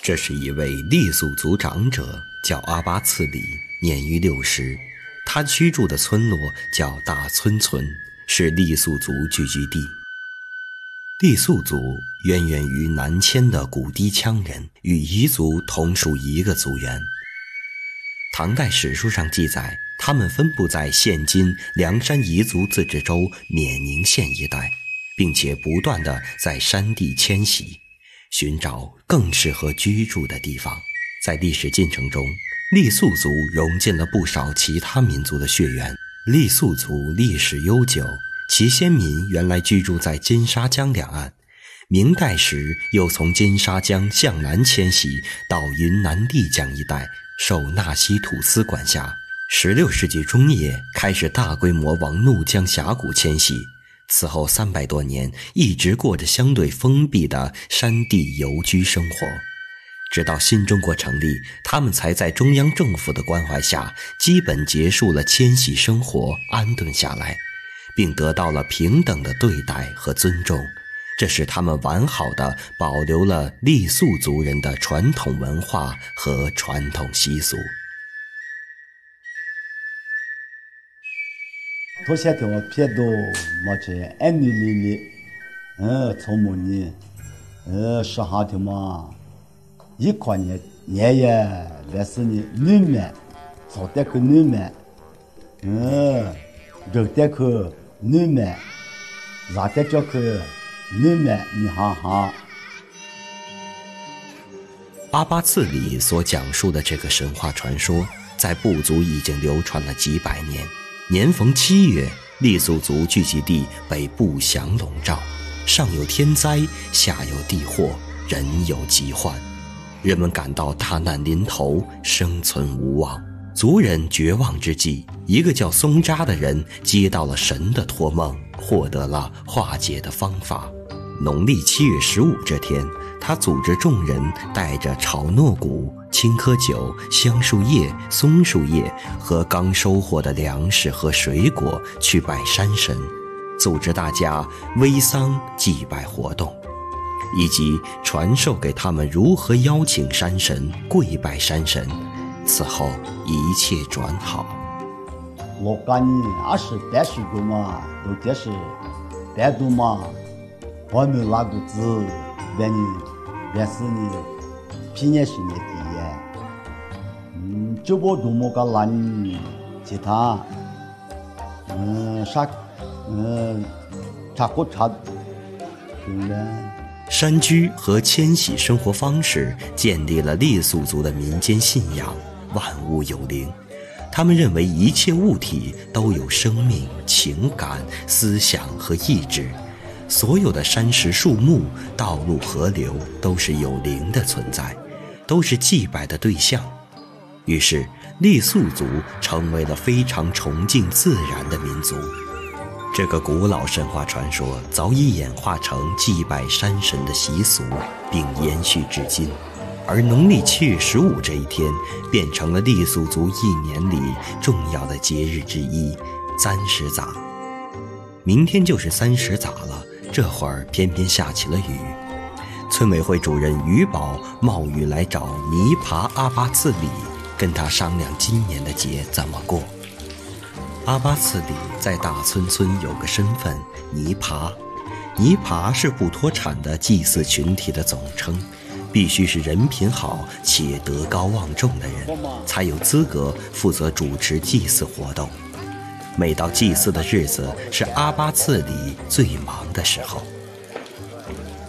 这是一位傈僳族长者，叫阿巴次里，年逾60。他居住的村落叫大村村，是傈僳族聚居地。傈僳族渊源于南迁的古氐羌人，与彝族同属一个族源。唐代史书上记载，他们分布在现今凉山彝族自治州冕宁县一带，并且不断地在山地迁徙，寻找更适合居住的地方。在历史进程中，傈僳族融进了不少其他民族的血缘。傈僳族历史悠久，其先民原来居住在金沙江两岸，明代时又从金沙江向南迁徙到云南丽江一带，受纳西土司管辖。16世纪中叶开始大规模往怒江峡谷迁徙，此后300多年一直过着相对封闭的山地游居生活。直到新中国成立，他们才在中央政府的关怀下基本结束了迁徙生活，安顿下来，并得到了平等的对待和尊重。这使他们完好地保留了傈僳族人的传统文化和传统习俗。 头些天我撇到么子安尼里从么呢是哈的嘛一块年年也来是呢女们早点去女们热点去女们热点叫去女们你哈哈。 阿巴次里所讲述的这个神话传说，在部族已经流传了几百年。年逢7月，傈僳族聚集地被不祥笼罩，上有天灾，下有地祸，人有疾患，人们感到大难临头，生存无望。族人绝望之际，一个叫松扎的人接到了神的托梦，获得了化解的方法。农历7月15这天，他组织众人带着炒糯谷、青稞酒、香树叶、松树叶和刚收获的粮食和水果去拜山神，组织大家煨桑祭拜活动，以及传授给他们如何邀请山神、跪拜山神。此后一切转好。 我感觉20-30个嘛，都这是带动嘛，我们那个字，原是呢，平年是年底，这波多么个难，其他，差不差，对了。 山居和迁徙生活方式建立了傈僳族的民间信仰，万物有灵。他们认为一切物体都有生命、情感、思想和意志，所有的山石、树木、道路、河流都是有灵的存在，都是祭拜的对象。于是傈僳族成为了非常崇敬自然的民族。这个古老神话传说早已演化成祭拜山神的习俗，并延续至今。而农历7月15这一天变成了傈僳族一年里重要的节日之一，30早。明天就是30早了，这会儿偏偏下起了雨。村委会主任于宝冒雨来找尼爬阿巴次里，跟他商量今年的节怎么过。阿巴次里在大村村有个身份尼爬，尼爬是不脱产的祭祀群体的总称，必须是人品好且德高望重的人，才有资格负责主持祭祀活动。每到祭祀的日子，是阿巴次里最忙的时候。